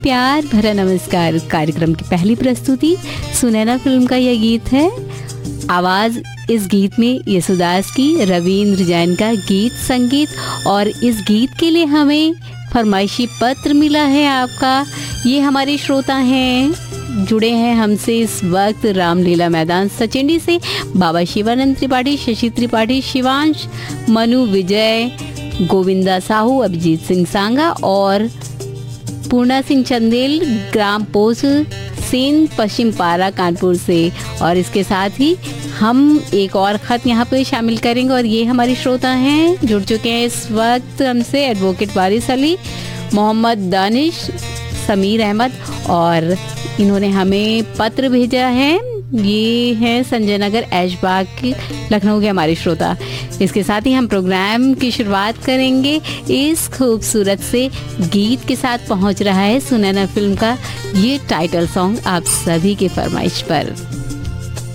प्यार भरा नमस्कार कार्यक्रम की पहली प्रस्तुति सुनैना फिल्म का यह गीत है। आवाज इस गीत में येसुदास की, रविंद्र जैन का गीत संगीत, और इस गीत के लिए हमें फरमाइशी पत्र मिला है आपका। ये हमारे श्रोता हैं, जुड़े हैं हमसे इस वक्त रामलीला मैदान सचिंडी से बाबा शिवानंद त्रिपाठी, शशि त्रिपाठी, शिवांश, मनु, विजय, गोविंदा साहू, अभिजीत सिंह सांगा और पूर्णा सिंह चंदेल, ग्राम पोस्ट सेन, पश्चिम पारा, कानपुर से। और इसके साथ ही हम एक और ख़त यहाँ पे शामिल करेंगे और ये हमारे श्रोता हैं, जुड़ चुके हैं इस वक्त हमसे एडवोकेट वारिस अली, मोहम्मद दानिश, समीर अहमद, और इन्होंने हमें पत्र भेजा है। ये है संजय नगर ऐशबाग के लखनऊ के हमारे श्रोता। इसके साथ ही हम प्रोग्राम की शुरुआत करेंगे इस खूबसूरत से गीत के साथ। पहुंच रहा है सुनैना फिल्म का ये टाइटल सॉन्ग आप सभी के फरमाइश पर।